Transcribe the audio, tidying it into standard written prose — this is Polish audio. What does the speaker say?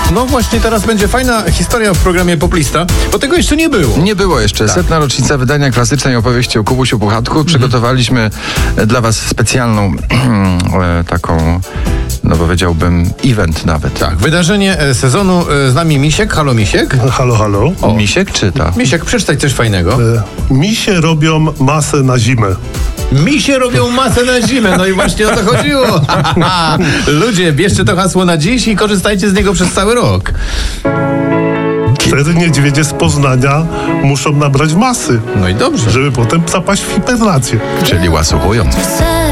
No właśnie, teraz będzie fajna historia w programie Poplista, bo tego jeszcze nie było. Nie było jeszcze. Tak. 100. rocznica wydania klasycznej opowieści o Kubusiu Puchatku. Przygotowaliśmy dla was specjalną taką, no powiedziałbym, event nawet. Tak, wydarzenie sezonu. Z nami Misiek. Halo, Misiek. Halo, halo. O. Misiek czyta. Misiek, przeczytaj coś fajnego. Misie robią masę na zimę. Misie robią masę na zimę, no i właśnie o to chodziło. Ludzie, bierzcie to hasło na dziś i korzystajcie z niego przez cały rok. 4 niedźwiedzie z Poznania muszą nabrać masy, No i dobrze. żeby potem zapaść w hibernację. Czyli łasuchują.